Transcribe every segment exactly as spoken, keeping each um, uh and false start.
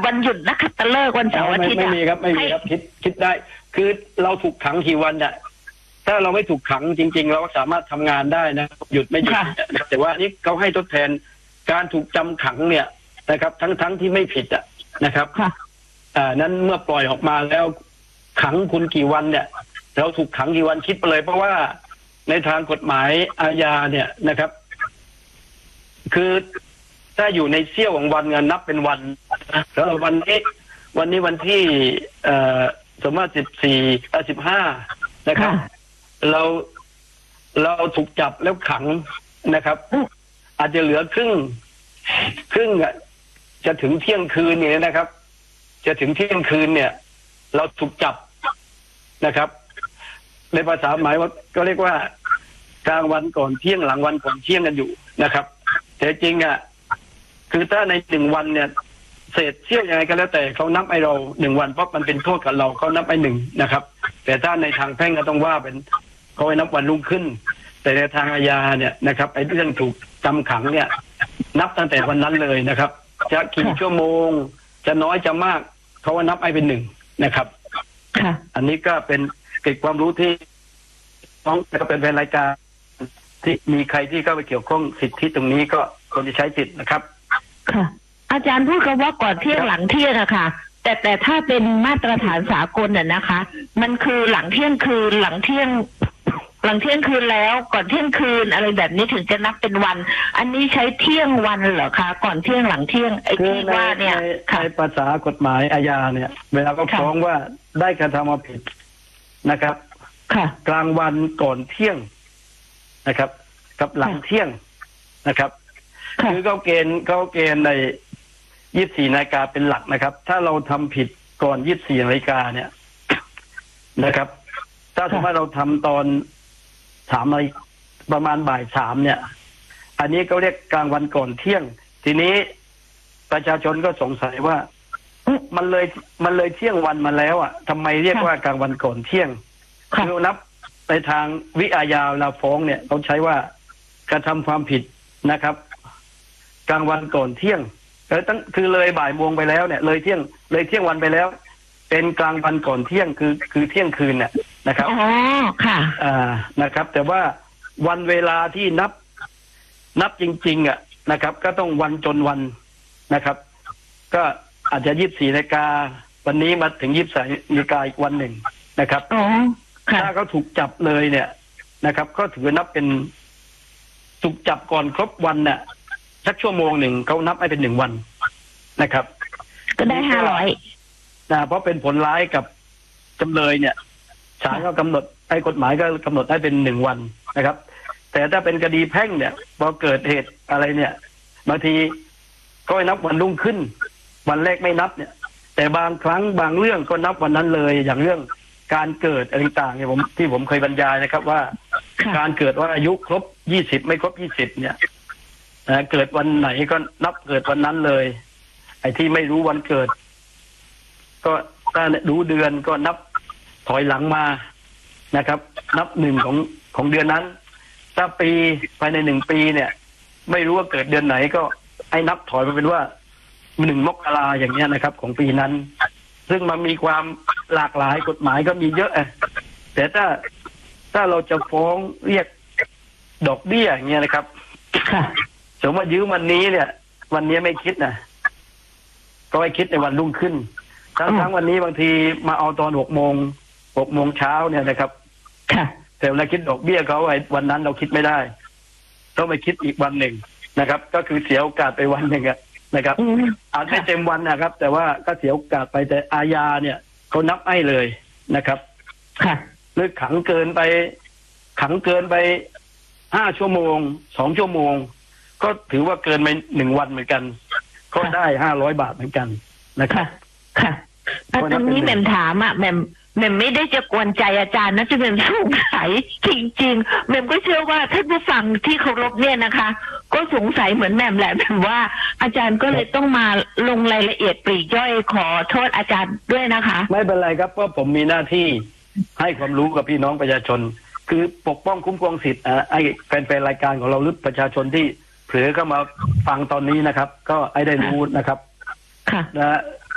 วันหยุดนักขัตฤกษ์วันเสาร์อาทิตย์ไม่มีครับไม่มีครับคิดคิดได้คือเราถูกขังกี่วันเนี่ยถ้าเราไม่ถูกขังจริงๆเราก็สามารถทำงานได้นะหยุดไม่หยุดแต่ว่านี่เขาให้ทดแทนการถูกจำขังเนี่ยนะครับทั้งทั้งที่ไม่ผิดอ่ะนะครับอ่านั้นเมื่อปล่อยออกมาแล้วขังคุณกี่วันเนี่ยเราถูกขังกี่วันคิดไปเลยเพราะว่าในทางกฎหมายอาญาเนี่ยนะครับคือถ้าอยู่ในเสี้ยวของวันเงินนับเป็นวันนะแล้ววันนี้วันนี้วันที่เอ่อสมมติสิบสี่อ่ะสิบห้านะครับเราเราถูกจับแล้วขังนะครับอาจจะเหลือครึ่งครึ่งอ่ะจะถึงเที่ยงคืนเนี่ยนะครับจะถึงเที่ยงคืนเนี่ยเราถูกจับนะครับในภาษาหมายว่าก็เรียกว่ากลางวันก่อนเที่ยงหลังวันก่อนเที่ยงกันอยู่นะครับแต่จริงอ่ะคือถ้าในหนึ่งวันเนี่ยเศษเสี้ยวยังไงก็แล้วแต่เขานับไอเราหนึ่งวันเพราะมันเป็นโทษกับเราเขานับไอหนึ่งนะครับแต่ถ้าในทางแพ่งก็ต้องว่าเป็นเขาให้นับวันรุ่งขึ้นแต่ในทางอาญาเนี่ยนะครับไอ้เรื่องถูกจำขังเนี่ยนับตั้งแต่วันนั้นเลยนะครับจะกี่ชั่วโมงจะน้อยจะมากเขาว่านับไอเป็นหนึ่งนะครับอันนี้ก็เป็นเกิดความรู้ที่ต้องก็เป็นเป็นรายการที่มีใครที่เข้าไปเกี่ยวข้องสิทธิตรงนี้ก็ควรจะใช้สิทธิ์นะครับค่ะอาจารย์พูดคำว่าก่อนเที่ยงหลังเที่ยงอะค่ะแต่แต่ถ้าเป็นมาตรฐานสากลน่ะนะคะมันคือหลังเที่ยงคืนหลังเที่ยงหลังเที่ยงคืนแล้วก่อนเที่ยงคืนอะไรแบบนี้ถึงจะนับเป็นวันอันนี้ใช้เที่ยงวันเหรอคะก่อนเที่ยงหลังเที่ยงไอ้ที่ว่าเนี่ยในภาษากฎหมายอาญาเนี่ยเวลาก็ฟ้องว่าได้กระทำความผิดนะครับกลางวันก่อนเที่ยงนะครับกับหลังเที่ยงนะครับคือเขาเกณฑ์เขาเกณฑ์ในยี่สิบสี่นาฬิกาเป็นหลักนะครับถ้าเราทำผิดก่อนยี่สิบสี่นาฬิกาเนี่ยนะครับถ้าสมมติเราทำตอนสามนาฬิกาประมาณบ่ายสามเนี่ยอันนี้เขาเรียกกลางวันก่อนเที่ยงทีนี้ประชาชนก็สงสัยว่ามันเลยมันเลยเที่ยงวันมาแล้วอ่ะทำไมเรียกว่ากลางวันก่อนเที่ยงคือนับในทางวิอาญาเราฟ้องเนี่ยเขาใช้ว่ากระทำความผิดนะครับกลางวันก่อนเที่ยงแล้วตั้งคือเลยบ่ายโมงไปแล้วเนี่ยเลยเที่ยงเลยเที่ยงวันไปแล้วเป็นกลางวันก่อนเที่ยงคือคือเที่ยงคืนเนี่ยนะครับอ๋อค่ะอ่านะครับแต่ว่าวันเวลาที่นับนับจริงๆอ่ะนะครับก็ต้องวันจนวันนะครับก็อาจจะยี่สิบสี่นาฬิกาวันนี้มาถึงยี่สิบสี่นาฬิกาอีกวันหนึ่งนะครับอ๋อถ้าเขาถูกจับเลยเนี่ยนะครับก็ถือนับเป็นถูกจับก่อนครบวันเนี่ยสักชั่วโมงหนึ่งเขานับให้เป็นหนึ่งวันนะครับก็ได้ห้าร้อยนะเพราะเป็นผลร้ายกับจำเลยเนี่ยศาลก็กำหนดไอ้กฎหมายก็กำหนดให้เป็นหนึ่งวันนะครับแต่ถ้าเป็นคดีแพ่งเนี่ยพอเกิดเหตุอะไรเนี่ยบางทีก็นับวันรุ่งขึ้นวันแรกไม่นับเนี่ยแต่บางครั้งบางเรื่องก็นับวันนั้นเลยอย่างเรื่องการเกิดอะไรต่างๆเนี่ยผมที่ผมเคยบรรยายนะครับว่าการเกิดว่าอายุครบยี่สิบไม่ครบยี่สิบเนี่ยเกิดวันไหนก็นับเกิดวันนั้นเลยไอ้ที่ไม่รู้วันเกิดก็ถ้ารู้เดือนก็นับถอยหลังมานะครับ นับหนึ่งของของเดือนนั้นถ้าปีภายในหนึ่งปีเนี่ยไม่รู้ว่าเกิดเดือนไหนก็ไอ้นับถอยมาเป็นว่าหนึ่งมกราอย่างเงี้ยนะครับของปีนั้นซึ่งมันมีความหลากหลายกฎหมายก็มีเยอะแต่ถ้าถ้าเราจะฟ้องเรียกดอกเบี้ยอย่างเงี้ยนะครับสมมติว่ายืมวันนี้เนี่ยวันนี้ไม่คิดนะก็ให้คิดในวันรุ่งขึ้นทั้งทั้งวันนี้บางทีมาเอาตอนหกโมงหกโมงเช้าเนี่ยนะครับแต่เวลาคิดดอกเบี้ยเขาไอ้วันนั้นเราคิดไม่ได้ต้องไปคิดอีกวันหนึ่งนะครับก็คือเสียโอกาสไปวันหนึ่งนะครับอาจไม่เต็มวันนะครับแต่ว่าก็เสียโอกาสไปแต่อาญาเนี่ยเขานับให้เลยนะครับหรือขังเกินไปขังเกินไปห้าชั่วโมงสองชั่วโมงก็ถือว่าเกินไปหนึ่งวันเหมือนกันก็ได้ห้าร้อยบาทเหมือนกันนะครับค่ะตรงนี้แหม่มถามอ่ะแหม่มแหม่มไม่ได้จะกวนใจอาจารย์นะจะแหม่มสงสัยจริงๆแหม่มก็เชื่อว่าท่านผู้ฟังที่เคารพเนี่ยนะคะก็สงสัยเหมือนแหม่มแหละแหม่มว่าอาจารย์ก็เลยต้องมาลงรายละเอียดปลีกย่อยขอโทษอาจารย์ด้วยนะคะไม่เป็นไรครับเพราะผมมีหน้าที่ให้ความรู้กับพี่น้องประชาชนคือปกป้องคุ้มครองสิทธิ์ไอ้แฟนๆรายการของเราหรือประชาชนที่เผลอเข้ามาฟังตอนนี้นะครับก็ไอ้ได้รู้นะครับนะ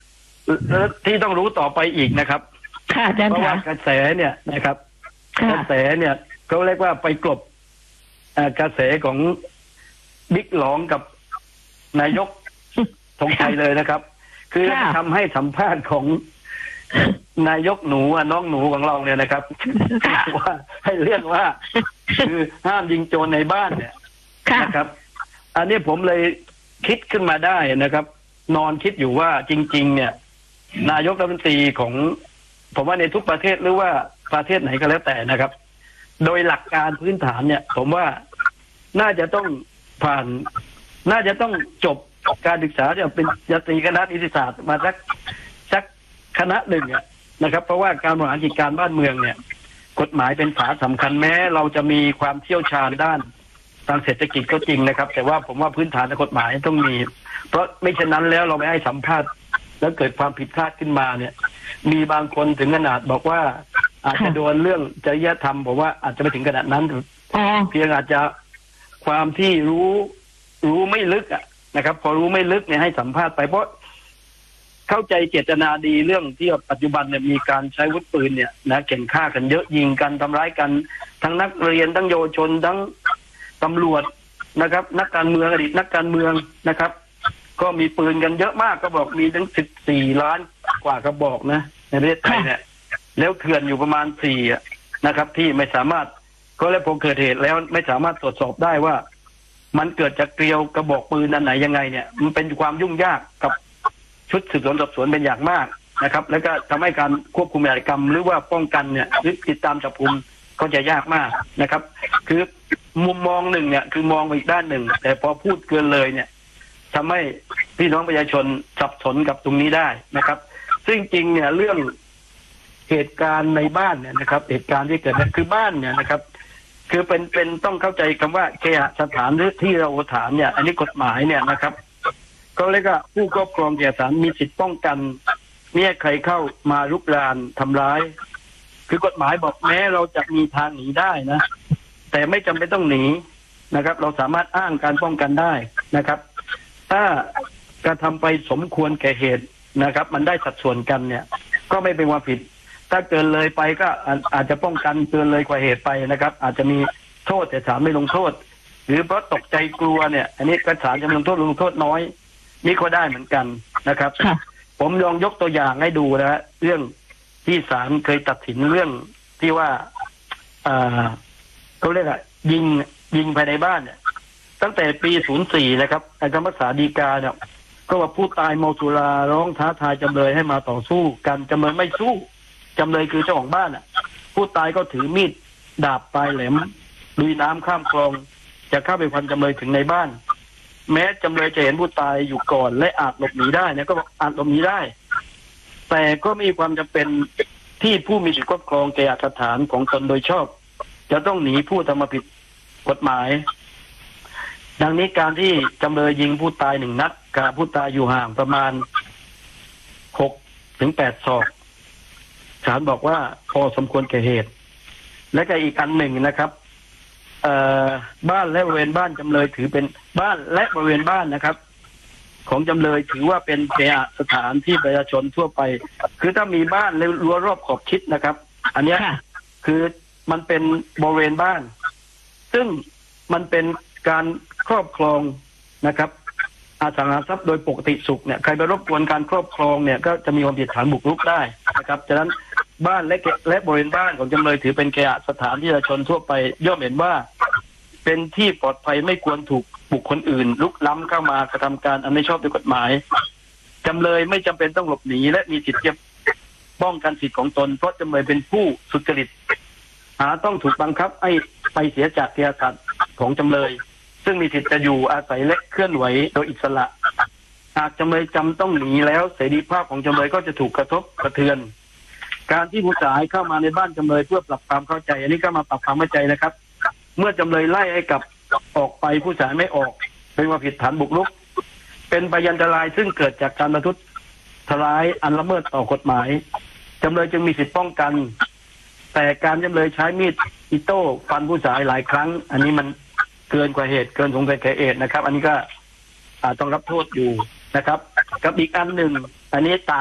และที่ต้องรู้ต่อไปอีกนะครับค่ะอาจารย์เพราะว่าค่ะกระแสเนี่ยนะครับกค่ะระแสเนี่ยเขาเรียกว่าไปกลบเอ่อกระแสของบิ๊กหลองกับนายกธงชัยเลยนะครับ คือค่ะทำให้สัมภาษณ์ของนายกหนูอะน้องหนูของเราเนี่ยนะครับค่ะว่าให้เรื่องว่า คือห้ามยิงโจรในบ้านเนี่ยค่ะนะครับ อันนี้ผมเลยคิดขึ้นมาได้นะครับ นอนคิดอยู่ว่าจริง ๆ เนี่ย นายกรัฐมนตรีของผมว่าในทุกประเทศหรือว่าประเทศไหนก็แล้วแต่นะครับ โดยหลักการพื้นฐานเนี่ย ผมว่าน่าจะต้องผ่าน น่าจะต้องจบการศึกษาจะเป็นยตรีคณะนิติศาสตร์มาสักสักคณะหนึ่งอะนะครับ เพราะว่าการบริหารจัดการบ้านเมืองเนี่ย กฎหมายเป็นฝาสำคัญแม้เราจะมีความเชี่ยวชาญด้านทางเศรษฐกิจก็จริงนะครับ แต่ว่าผมว่าพื้นฐานทางกฎหมายต้องมี เพราะไม่เช่นนั้นแล้วเราไม่ให้สัมภาษณ์แล้วเกิดความผิดพลาดขึ้นมาเนี่ย มีบางคนถึงขนาดบอกว่า อาจจะโดนเรื่องจริยธรรมผมว่าอาจจะไม่ถึงขนาดนั้นอ๋อเพียงอาจจะความที่รู้รู้ไม่ลึกอะนะครับ พอรู้ไม่ลึกเนี่ยให้สัมภาษณ์ไปเพราะเข้าใจเจตนาดีเรื่องที่ปัจจุบันเนี่ยมีการใช้อาวุธปืนเนี่ยนะเก่งฆ่ากันเยอะยิงกันทำร้ายกันทั้งนักเรียนทั้งเยาวชนทั้งตำรวจนะครับ นักการเมืองอดีตนักการเมืองนะครับ ก็มีปืนกันเยอะมากก็บอกมีถึงสิบสี่ล้านกว่ากระบอกนะในประเทศไทยเนี่ยแล้วเถื่อนอยู่ประมาณสี่นะครับ ที่ไม่สามารถก็แล้วพอเกิดเหตุแล้วไม่สามารถตรวจสอบได้ว่า มันเกิดจากเกลียวกระบอกปืนอันไหนยังไงเนี่ยมันเป็นความยุ่งยากกับชุดสืบสวนสอบสวนเป็นอย่างมากนะครับ แล้วก็ทำให้การควบคุมอาชญากรรมหรือว่าป้องกันเนี่ยหรือติดตามจับกุมก็จะยากมากนะครับ คือมุมมองหนึ่งเนี่ยคือมองไปอีกด้านหนึ่งแต่พอพูดเกินเลยเนี่ยทำให้พี่น้องประชาชนสับสนกับตรงนี้ได้นะครับ ซึ่งจริงเนี่ยเรื่องเหตุการณ์ในบ้านเนี่ยนะครับเหตุการณ์ที่เกิดคือบ้านเนี่ยนะครับ คือเป็นเป็นต้องเข้าใจคำว่าเคหสถานหรือที่เราสถานเนี่ย อันนี้กฎหมายเนี่ยนะครับก็เรียกว่าผู้ครอบครองเคหสถานมีสิทธิป้องกันเมื่อใครเข้ามาลุกรานทำร้าย คือกฎหมายบอกแม้เราจะมีทางหนีได้นะแต่ไม่จำเป็นต้องหนีนะครับ เราสามารถอ้างการป้องกันได้นะครับ ถ้ากระทำไปสมควรแก่เหตุนะครับ มันได้สัดส่วนกันเนี่ย ก็ไม่เป็นความผิด ถ้าเกินเลยไปก็อาจจะป้องกันเกินเลยกว่าเหตุไปนะครับ อาจจะมีโทษแต่ศาลไม่ลงโทษ หรือเพราะตกใจกลัวเนี่ย อันนี้ก็ศาลจะลงโทษลงโทษน้อยนี่ก็ได้เหมือนกันนะครับ ผมลองยกตัวอย่างให้ดูนะฮะเรื่องที่ศาลเคยตัดสินเรื่องที่ว่าอ่าเขาเรียกอะยิงยิงภายในบ้านเนี่ย ตั้งแต่ปี ศูนย์สี่ นะครับคำพิพากษาฎีกาเนี่ยก็ว่าผู้ตายเมาสุราร้องท้าทายจำเลยให้มาต่อสู้กันจำเลยไม่สู้จำเลยคือเจ้าของบ้านอ่ะ ผู้ตายก็ถือมีดดาบปลายแหลมลุยน้ำข้ามคลองจะเข้าไปฟันจำเลยถึงในบ้าน แม้จำเลยจะเห็นผู้ตายอยู่ก่อนและอาจหลบหนีได้เนี่ยก็บอกอาจหลบหนีได้ แต่ก็มีความจำเป็นที่ผู้มีสิทธิครอบครองแก่สถานของตนโดยชอบ จะต้องหนีผู้ทำความผิดกฎหมาย ดังนี้การที่จำเลยยิงผู้ตายหนึ่งนัดกับผู้ตายอยู่ห่างประมาณหกถึงแปดศอกศาลบอกว่าพอสมควรแก่เหตุ และก็อีกอันหนึ่งนะครับเอ่อบ้านและบริเวณบ้านจำเลยถือเป็นบ้านและบริเวณบ้านนะครับ ของจำเลยถือว่าเป็นเคหสถานที่ประชาชนทั่วไป คือถ้ามีบ้านและรั้วรอบขอบชิดนะครับ อันเนี้ยคือมันเป็นบริเวณบ้าน ซึ่งมันเป็นการครอบครองนะครับอสังหาทรัพย์โดยปกติสุขเนี่ยใครไปรบกวนการครอบครองเนี่ยก็จะมีความผิดฐานบุกรุกได้นะครับฉะนั้นบ้านและและบริเวณบ้านของจำเลยถือเป็นเคหสถานที่ประชาชนทั่วไปย่อมเห็นว่าเป็นที่ปลอดภัยไม่ควรถูกบุคคลอื่นลุกล้ำเข้ามากระทำการอันไม่ชอบด้วยกฎหมายจำเลยไม่จำเป็นต้องหลบหนีและมีสิทธิ์จะป้องกันสิทธิของตนเพราะจำเลยเป็นผู้สุจริตหาต้องถูกบังคับให้ไปเสียจากเคหสถานของจำเลยซึ่งมีสิทธิ์จะอยู่อาศัยและเคลื่อนไหวโดยอิสระหากจำเลยจำต้องหนีแล้วเสรีภาพของจำเลยก็จะถูกกระทบกระเทือนการที่ผู้เสียหายเข้ามาในบ้านจำเลยเพื่อปรับความเข้าใจอันนี้ก็มาปรับความเข้าใจนะครับ เมื่อจำเลยไล่ให้กลับออกไปผู้เสียหายไม่ออกเป็นความผิดฐานบุกรุกเป็นพยันตรายซึ่งเกิดจากการประทุษร้ายอันละเมิดต่อกฎหมายจำเลยจึงมีสิทธิป้องกันแต่การจำเลยใช้มีดอิโต้ฟันผู้เสียหายหลายครั้งอันนี้มันเกินกว่าเหตุเกินสงสัยแก่เหตุนะครับ อันนี้ก็ต้องรับโทษอยู่นะครับกับอีกอันหนึ่งอันนี้ต่าง